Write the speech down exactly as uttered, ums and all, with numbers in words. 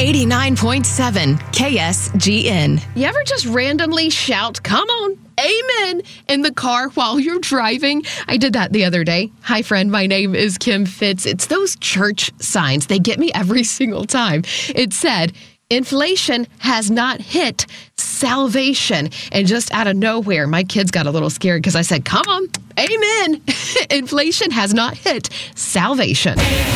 eighty-nine point seven K S G N. You ever just randomly shout, "Come on, amen," in the car while you're driving? I did that the other day. Hi, friend. My name is Kim Fitz. It's those church signs. They get me every single time. It said, "Inflation has not hit salvation." And just out of nowhere, my kids got a little scared because I said, "Come on, amen." Inflation has not hit salvation.